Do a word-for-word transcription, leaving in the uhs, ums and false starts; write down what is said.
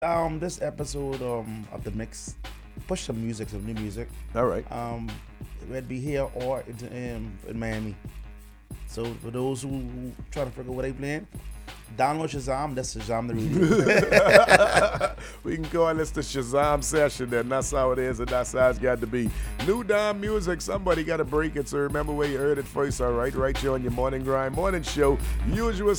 Um, this episode um of the mix, push some music, some new music. All right. Um, It'd be here or in, in, in Miami. So for those who, who try to figure out what they playing, download Shazam. That's Shazam the radio. We can call this the Shazam session then. That's how it is and that's how it's got to be. New Dime music. Somebody got to break it. So remember where you heard it first, all right? Right here on your morning grind morning show. Usual